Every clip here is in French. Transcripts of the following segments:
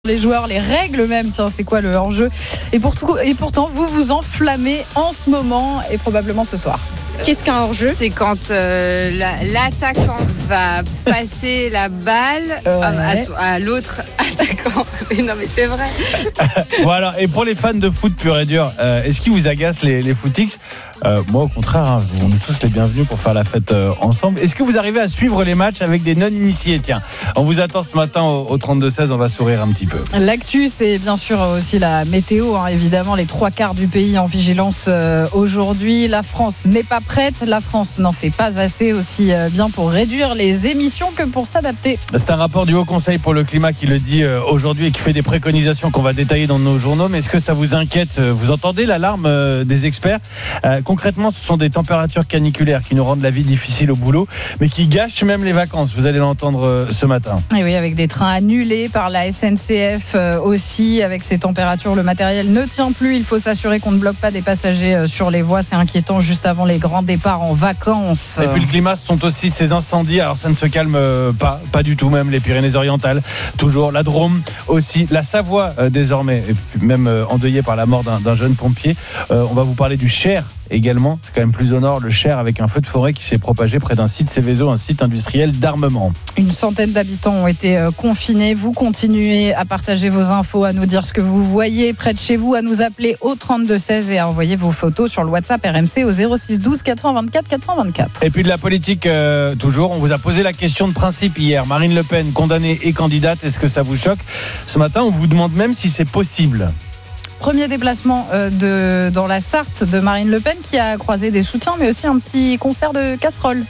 Les joueurs, les règles même, tiens, c'est quoi le hors-jeu et pourtant, vous vous enflammez en ce moment et probablement ce soir. Qu'est-ce qu'un hors-jeu ? C'est quand l'attaquant va passer la balle à l'autre attaquant. Non mais c'est vrai. Voilà, et pour les fans de foot pur et dur, est-ce qu'ils vous agacent les footix ? Moi au contraire, hein, on est tous les bienvenus pour faire la fête ensemble. Est-ce que vous arrivez à suivre les matchs avec des non-initiés ? Tiens, on vous attend ce matin au 32-16, on va sourire un petit peu. L'actu, c'est bien sûr aussi la météo, hein, évidemment, les 3/4 du pays en vigilance aujourd'hui. La France n'est pas prête, la France n'en fait pas assez aussi bien pour réduire les émissions que pour s'adapter. C'est un rapport du Haut Conseil pour le climat qui le dit aujourd'hui et qui fait des préconisations qu'on va détailler dans nos journaux. Mais est-ce que ça vous inquiète ? Vous entendez l'alarme des experts ? Concrètement, ce sont des températures caniculaires qui nous rendent la vie difficile au boulot, mais qui gâchent même les vacances. Vous allez l'entendre ce matin. Et oui, avec des trains annulés par la SNCF aussi. Avec ces températures, le matériel ne tient plus. Il faut s'assurer qu'on ne bloque pas des passagers sur les voies. C'est inquiétant juste avant les grands départs en vacances. Et puis le climat, ce sont aussi ces incendies. Alors ça ne se calme pas du tout. Même les Pyrénées-Orientales, toujours la Drôme aussi, la Savoie désormais, et puis même endeuillée par la mort d'un jeune pompier. On va vous parler du Cher également, c'est quand même plus au nord, le Cher, avec un feu de forêt qui s'est propagé près d'un site Céveso, un site industriel d'armement. Une centaine d'habitants ont été confinés. Vous continuez à partager vos infos, à nous dire ce que vous voyez près de chez vous, à nous appeler au 32-16 et à envoyer vos photos sur le WhatsApp RMC au 06 12 424 424. Et puis de la politique toujours, on vous a posé la question de principe hier. Marine Le Pen, condamnée et candidate, est-ce que ça vous choque ? Ce matin, on vous demande même si c'est possible. Premier déplacement dans la Sarthe de Marine Le Pen qui a croisé des soutiens mais aussi un petit concert de casseroles.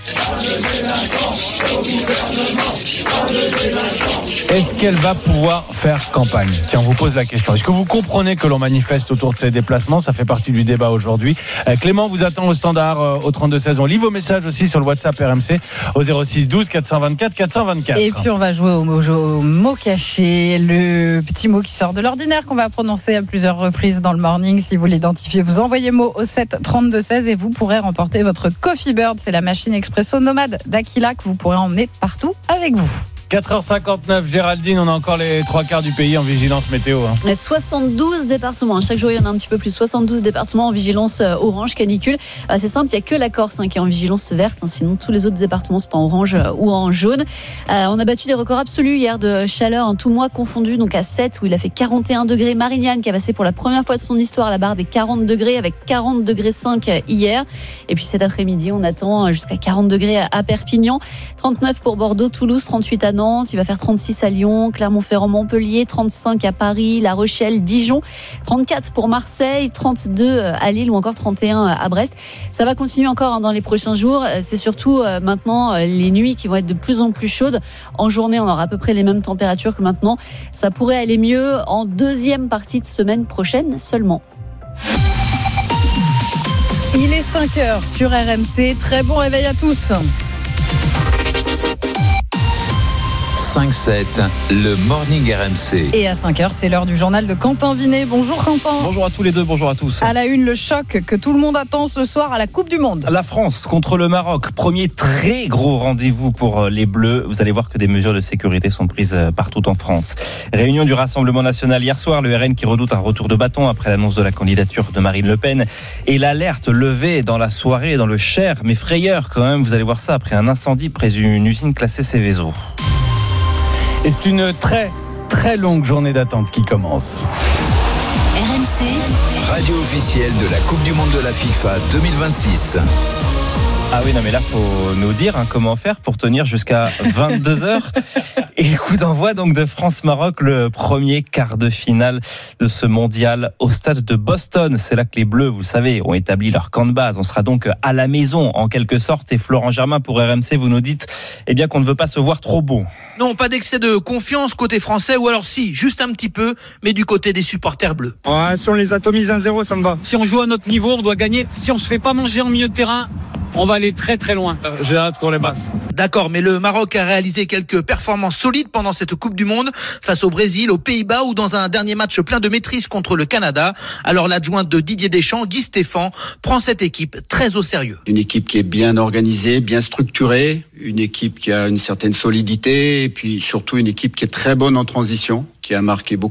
Est-ce qu'elle va pouvoir faire campagne ? Tiens, on vous pose la question. Est-ce que vous comprenez que l'on manifeste autour de ces déplacements ? Ça fait partie du débat aujourd'hui. Clément vous attend au standard au 32-16. On lit vos messages aussi sur le WhatsApp RMC au 06 12 424 424. Et puis on va jouer au mot caché, le petit mot qui sort de l'ordinaire qu'on va prononcer à plusieurs reprises dans le morning. Si vous l'identifiez, vous envoyez mot au 7 32-16 et vous pourrez remporter votre Coffee Bird. C'est la machine expresso nomade d'Aquila que vous pourrez emmener partout avec vous. 4h59, Géraldine, on a encore les 3/4 du pays en vigilance météo. 72 départements, chaque jour il y en a un petit peu plus, 72 départements en vigilance orange canicule. C'est simple, il n'y a que la Corse qui est en vigilance verte, sinon tous les autres départements sont en orange ou en jaune. On a battu des records absolus hier de chaleur, tout mois confondu, donc à 7 où il a fait 41 degrés. Marignane qui a passé pour la première fois de son histoire la barre des 40 degrés avec 40 degrés 5 hier. Et puis cet après-midi, on attend jusqu'à 40 degrés à Perpignan, 39 pour Bordeaux, Toulouse, 38 à Nantes. Il va faire 36 à Lyon, Clermont-Ferrand, Montpellier, 35 à Paris, La Rochelle, Dijon, 34 pour Marseille, 32 à Lille ou encore 31 à Brest. Ça va continuer encore dans les prochains jours. C'est surtout maintenant les nuits qui vont être de plus en plus chaudes. En journée, on aura à peu près les mêmes températures que maintenant. Ça pourrait aller mieux en deuxième partie de semaine prochaine seulement. Il est 5h sur RMC. Très bon réveil à tous. 5-7, le Morning RMC. Et à 5h, c'est l'heure du journal de Quentin Vinet. Bonjour Quentin. Bonjour à tous les deux, bonjour à tous. À la une, le choc que tout le monde attend ce soir à la Coupe du Monde. La France contre le Maroc, premier très gros rendez-vous pour les Bleus. Vous allez voir que des mesures de sécurité sont prises partout en France. Réunion du Rassemblement National hier soir, le RN qui redoute un retour de bâton après l'annonce de la candidature de Marine Le Pen. Et l'alerte levée dans la soirée dans le Cher, mais frayeur quand même, vous allez voir ça après un incendie près d'une usine classée Céveso. Et c'est une très très longue journée d'attente qui commence. RMC, radio officielle de la Coupe du Monde de la FIFA 2026. Ah oui, non mais là, faut nous dire comment faire pour tenir jusqu'à 22h. Et le coup d'envoi donc de France-Maroc, le premier quart de finale de ce mondial au stade de Boston. C'est là que les Bleus, vous le savez, ont établi leur camp de base. On sera donc à la maison en quelque sorte. Et Florent Germain pour RMC, vous nous dites qu'on ne veut pas se voir trop beau. Non, pas d'excès de confiance côté français, ou alors si, juste un petit peu, mais du côté des supporters bleus. Ouais, si on les atomise 1-0, ça me va. Si on joue à notre niveau, on doit gagner. Si on se fait pas manger en milieu de terrain, On va aller très très loin. J'ai hâte qu'on les passe. D'accord, mais le Maroc a réalisé quelques performances solides pendant cette Coupe du Monde face au Brésil, aux Pays-Bas ou dans un dernier match plein de maîtrise contre le Canada. Alors l'adjointe de Didier Deschamps, Guy Stéphane, prend cette équipe très au sérieux. Une équipe qui est bien organisée, bien structurée, une équipe qui a une certaine solidité et puis surtout une équipe qui est très bonne en transition, qui a marqué beaucoup